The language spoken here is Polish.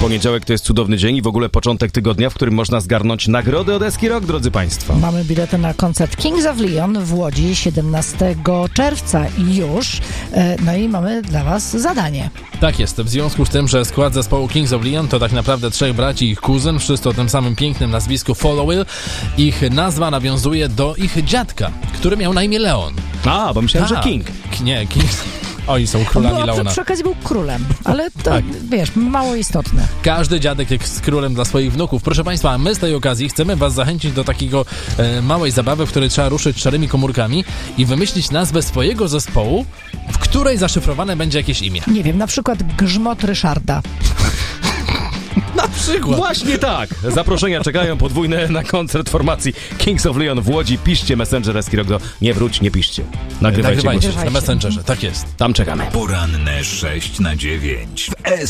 Poniedziałek to jest cudowny dzień i w ogóle początek tygodnia, w którym można zgarnąć nagrody od Eski Rock, drodzy Państwo. Mamy bilety na koncert Kings of Leon w Łodzi 17 czerwca już. No i mamy dla Was zadanie. Tak jest, w związku z tym, że skład zespołu Kings of Leon to tak naprawdę 3 braci i ich kuzyn, wszyscy o tym samym pięknym nazwisku Followill. Ich nazwa nawiązuje do ich dziadka, który miał na imię Leon. A, bo myślałem, że King. Nie, Kings... Oni są królami Leona. Przy okazji był królem, ale to, tak. Wiesz, mało istotne. Każdy dziadek jest królem dla swoich wnuków. Proszę Państwa, a my z tej okazji chcemy Was zachęcić do takiego małej zabawy, w której trzeba ruszyć szarymi komórkami i wymyślić nazwę swojego zespołu, w której zaszyfrowane będzie jakieś imię. Nie wiem, na przykład Grzmot Ryszarda. Na przykład. Właśnie tak. Zaproszenia czekają podwójne na koncert formacji Kings of Leon w Łodzi. Piszcie Messenger Eski Rock do nie wróć, nie piszcie. Nagrywajcie na Messengerze, tak jest. Tam czekamy. Poranne 6 na 9 w